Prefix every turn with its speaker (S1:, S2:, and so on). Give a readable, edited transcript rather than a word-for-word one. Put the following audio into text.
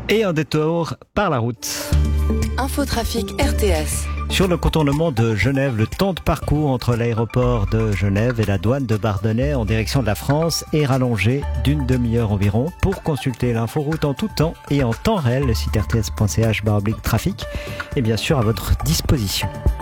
S1: Et un détour par la route.
S2: Infotrafic RTS.
S1: Sur le contournement de Genève, le temps de parcours entre l'aéroport de Genève et la douane de Bardonnay en direction de la France est rallongé d'une demi-heure environ. Pour consulter l'inforoute en tout temps et en temps réel, le site rts.ch/trafic est bien sûr à votre disposition.